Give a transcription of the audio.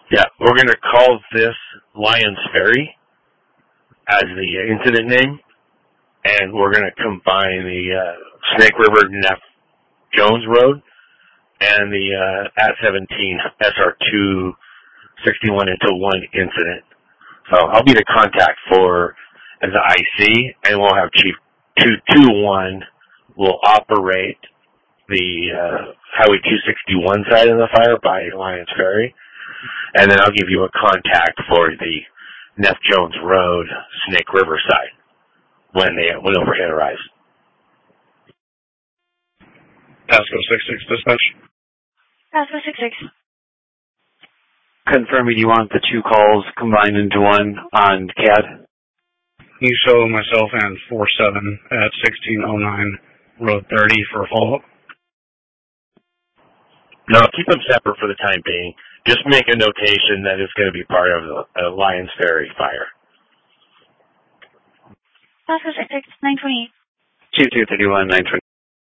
Yeah, we're going to call this Lions Ferry as the incident name, and we're going to combine the Snake River Neff Jones Road and the At-17 SR2 61 into one incident. So I'll be the contact for as the IC, and we'll have Chief 221 will operate the Highway 261 side of the fire by Lions Ferry, and then I'll give you a contact for the Neff Jones Road, Snake River side when overhead arrives. Pasco 66 dispatch. Pasco 66. Confirming you want the two calls combined into one on CAD? You show myself and 47 at 1609 Road 30 for a follow-up. No, keep them separate for the time being. Just make a notation that it's going to be part of the Lions Ferry fire. Pasco 66, 928. Chief 231, 928.